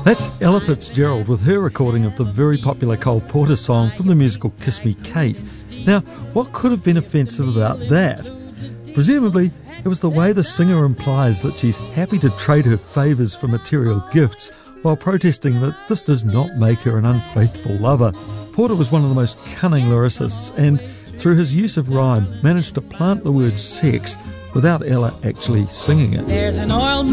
That's Ella Fitzgerald with her recording of the very popular Cole Porter song from the musical Kiss Me Kate. Now, what could have been offensive about that? Presumably, it was the way the singer implies that she's happy to trade her favours for material gifts while protesting that this does not make her an unfaithful lover. Porter was one of the most cunning lyricists and, through his use of rhyme, managed to plant the word sex without Ella actually singing it. There's an oil